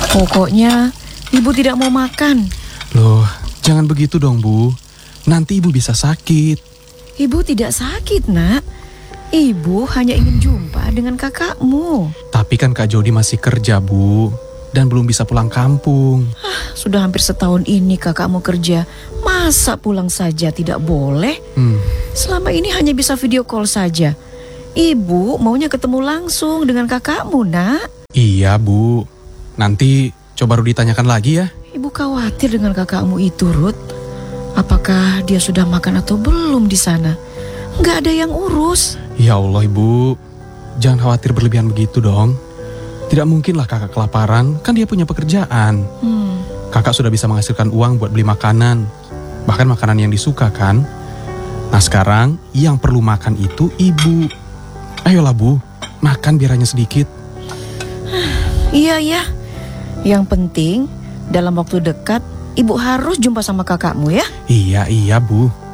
Pokoknya ibu tidak mau makan. Loh, jangan begitu dong, Bu. Nanti ibu bisa sakit. Ibu tidak sakit, Nak. Ibu hanya ingin jumpa dengan kakakmu. Tapi kan Kak Jody masih kerja, Bu. Dan belum bisa pulang kampung. Sudah hampir setahun ini kakakmu kerja. Masa pulang saja tidak boleh? Selama ini hanya bisa video call saja. Ibu maunya ketemu langsung dengan kakakmu, Nak. Iya, Bu. Nanti coba Rudi tanyakan lagi ya. Ibu khawatir dengan kakakmu itu, Ruth. Apakah dia sudah makan atau belum di sana? Nggak ada yang urus. Ya Allah, Ibu. Jangan khawatir berlebihan begitu dong. Tidak mungkinlah kakak kelaparan, kan dia punya pekerjaan. Kakak sudah bisa menghasilkan uang buat beli makanan. Bahkan makanan yang disuka kan. Nah sekarang yang perlu makan itu ibu. Ayolah Bu, makan biar hanya sedikit. Iya ya. Yang penting dalam waktu dekat ibu harus jumpa sama kakakmu ya. Iya Bu.